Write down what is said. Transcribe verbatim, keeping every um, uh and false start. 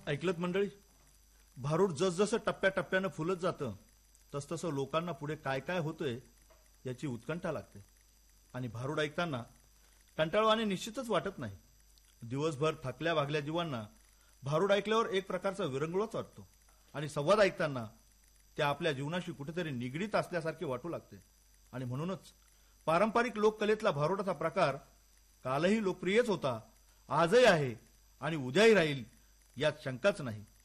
ऐकलत मंडळी, भारूड जसजसं टप्प्याटप्प्यानं फुलत जातं तसतसं लोकांना पुढे काय काय होतंय याची उत्कंठा लागते. आणि भारूड ऐकताना कंटाळवाणे निश्चितच वाटत नाही. दिवसभर थकल्या भागल्या जीवांना भारूड ऐकल्यावर एक प्रकारचा विरंगुळाच वाटतो आणि संवाद ऐकताना त्या आपल्या जीवनाशी कुठेतरी निगडीत असल्यासारखे वाटू लागते. आणि म्हणूनच पारंपरिक लोककलेतला भारुडाचा प्रकार कालही लोकप्रियच होता, आजही आहे आणि उद्याही राहील यात शंकाच नाही.